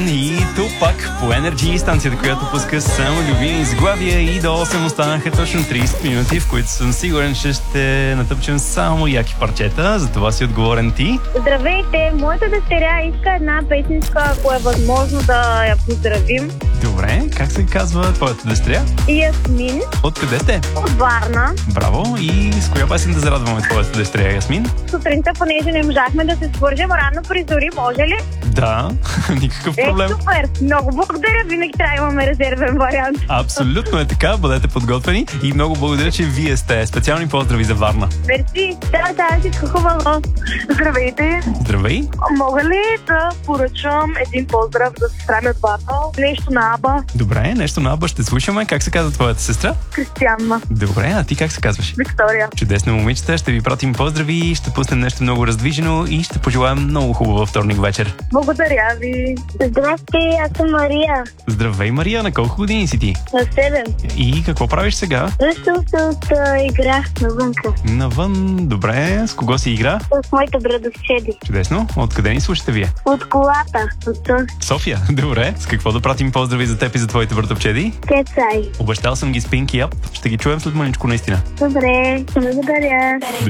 И Тупак по Energy, станцията, която пуска само любими заглавия, и до 8 останаха точно 30 минути, в които съм сигурен, че ще натъпчем само яки парчета. За това си отговорен ти. Здравейте, моята дъщеря иска една песничка, ако е възможно да я поздравим. Добре, как се казва твоята дъщеря? Ясмин Откъде сте? от Варна. Браво! И с коя песен да зарадваме твоята дъщеря, Ясмин? Сутринта, понеже не можахме да се свържем рано при зори, може ли? Да, никакъв проблем. Супер! Много благодаря, винаги трябва да имаме резервен вариант. Абсолютно е така, бъдете подготвени и много благодаря, че вие сте. Специални поздрави за Варна. Мерси, да, всичко хубаво. Здравейте, Здравей! мога ли да поръчам един поздрав за сестра ми от Варна? Нещо на Аба, Добре, нещо на Аба ще слушаме. Как се казва твоята сестра? Кристианна, Добре, а ти как се казваш? Виктория. Чудесно, момичета, ще ви пратим поздрави, ще пуснем нещо много раздвижено и ще пожелаем много хубава вторник вечер. Благодаря ви. Здрасти, аз съм Мария. Здравей, Мария, на колко години си ти? На 7. И какво правиш сега? Връщам се от игра навънка. Навън, добре. С кого си игра? С моите братовчеди. Чудесно. Откъде ни слушате вие? От колата. От София. Добре. С какво да пратим поздрави за теб и за твоите братовчеди? Кецай. Обещал съм ги с Pinky Up. Ще ги чуем след мъничко наистина. Добре, благодаря.